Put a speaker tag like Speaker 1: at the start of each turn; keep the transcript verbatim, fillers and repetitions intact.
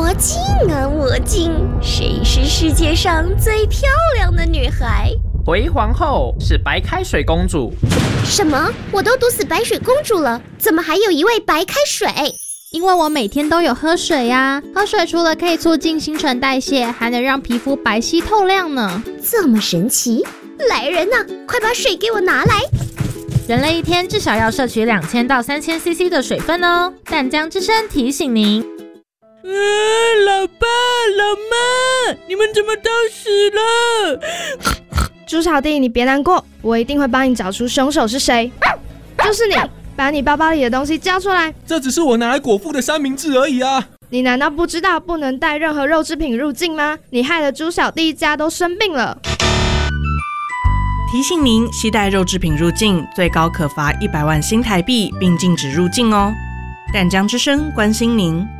Speaker 1: 我敬啊我敬，谁是世界上最漂亮的女孩？
Speaker 2: 回皇后是白开水公主。
Speaker 1: 什么？我都毒死白水公主了，怎么还有一位白开水？
Speaker 3: 因为我每天都有喝水呀、啊，喝水除了可以促进新陈代谢，还能让皮肤白皙透亮呢。
Speaker 1: 这么神奇！来人啊，快把水给我拿来！
Speaker 4: 人类一天至少要摄取两千到三千 C C 的水分哦。淡江之声提醒您。
Speaker 5: 啊，老爸老妈，你们怎么都死了？
Speaker 6: 猪小弟，你别难过，我一定会帮你找出凶手是谁。就是你，把你包包里的东西交出来。
Speaker 7: 这只是我拿来果腹的三明治而已啊！
Speaker 6: 你难道不知道不能带任何肉制品入境吗？你害得猪小弟一家都生病了。
Speaker 8: 提醒您，携带肉制品入境，最高可罚一百万新台币，并禁止入境哦。淡江之声关心您。